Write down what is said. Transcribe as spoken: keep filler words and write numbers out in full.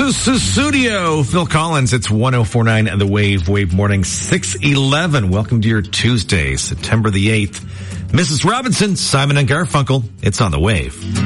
Studio, Phil Collins. It's one oh four point nine The Wave, Wave Morning, six eleven. Welcome to your Tuesday, September the eighth. Missus Robinson, Simon and Garfunkel. It's on the Wave.